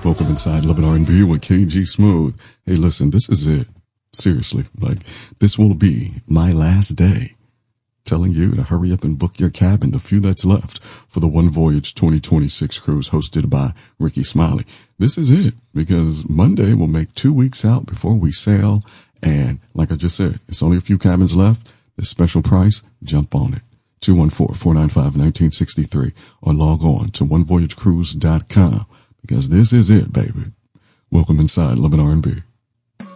Welcome inside Love and R&B with KG Smooth. Hey, listen, this is it. Seriously, this will be my last day telling you to hurry up and book your cabin, the few that's left, for the One Voyage 2026 cruise hosted by Ricky Smiley. This is it, because Monday will make 2 weeks out before we sail, and like I just said, it's only a few cabins left. The special price, jump on it. 214-495-1963 or log on to onevoyagecruise.com, because this is it, baby. Welcome inside Love and R&B.